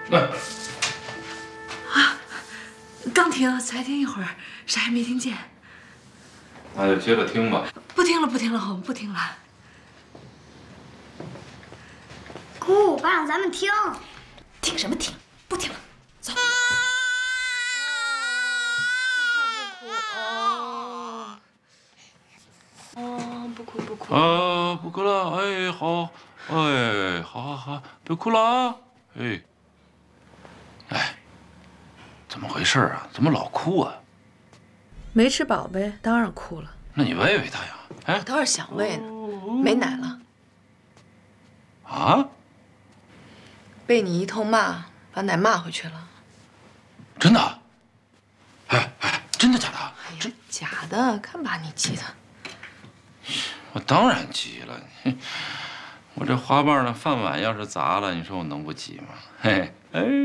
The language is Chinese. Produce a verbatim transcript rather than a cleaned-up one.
啊，刚听，才听一会儿，啥也没听见。 那就接着听吧。 不听了，不听了，我们不听了。 姑，爸让咱们听。 听什么听？不听了，走。哦，不哭不哭。 啊，不哭了，哎，好，哎，好好好，别哭了啊，哎，哎，怎么回事啊？怎么老哭啊？ 没吃饱呗，当然哭了。 那你喂喂他呀，哎， 我倒是想喂呢，没奶了。 啊？ 被你一通骂，把奶骂回去了。 真的？哎哎，真的假的？ 哎呀，假的，看把你急的。 我当然急了，我这花瓣的饭碗要是砸了，你说我能不急吗？嘿，哎，